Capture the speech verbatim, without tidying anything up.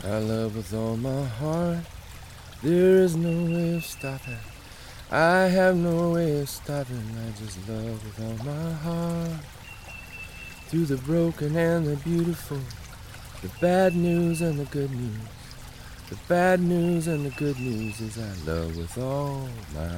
I love with all my heart. There is no way of stopping. I have no way of stopping. I just love with all my heart. Through the broken and the beautiful, the bad news and the good news. The bad news and the good news is I love with all my